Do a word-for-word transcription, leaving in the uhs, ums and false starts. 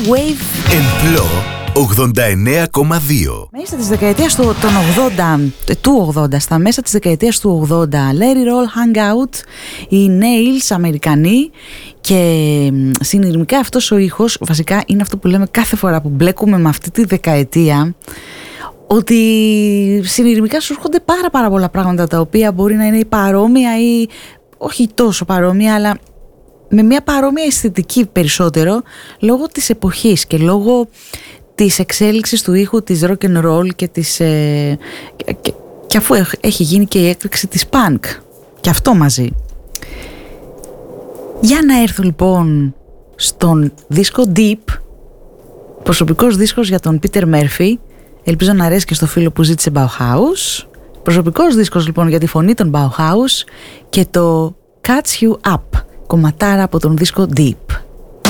Wave. Εμπλό ογδόντα εννέα κόμμα δύο. Μέσα της δεκαετίας του, των ογδόντα, του ογδόντα, στα μέσα της δεκαετίας του ογδόντα, Let It All Hang Out, οι Nails, Αμερικανοί, και συνειρμικά αυτός ο ήχος βασικά είναι αυτό που λέμε κάθε φορά που μπλέκουμε με αυτή τη δεκαετία, ότι συνειρμικά σου έρχονται πάρα πάρα πολλά πράγματα τα οποία μπορεί να είναι παρόμοια ή όχι τόσο παρόμοια, αλλά με μια παρόμοια αισθητική περισσότερο, λόγω της εποχής και λόγω της εξέλιξης του ήχου της rock and roll και, της, ε, και, και αφού έχει γίνει και η έκρηξη της punk και αυτό μαζί. Για να έρθω λοιπόν στον δίσκο Deep, προσωπικός δίσκος για τον Peter Murphy, ελπίζω να αρέσει και στο φίλο που ζήτησε Bauhaus. Προσωπικός δίσκος λοιπόν για τη φωνή των Bauhaus και το Catch You Up, κομματάρα από τον δίσκο Deep.